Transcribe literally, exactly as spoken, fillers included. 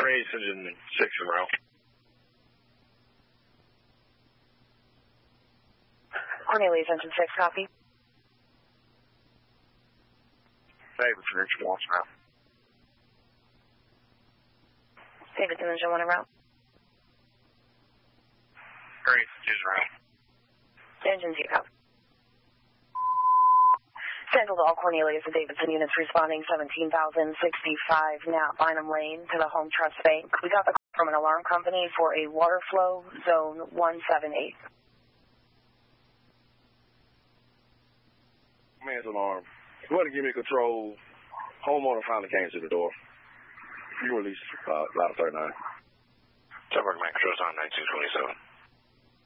Race engine six en route. Cornelius, engine six, copy. Davidson, engine one en route. Davidson, engine one en route. Race engine en route. Engine two, copy. Central to all Cornelius and Davidson units responding seventeen thousand sixty-five Knapp Bynum Lane to the Home Trust Bank. We got the call from an alarm company for a water flow zone one seven eight. Man's alarm. Whoever give me control, homeowner finally came to the door. You release uh, ladder thirty-nine. Temporary man controls on nineteen twenty-seven.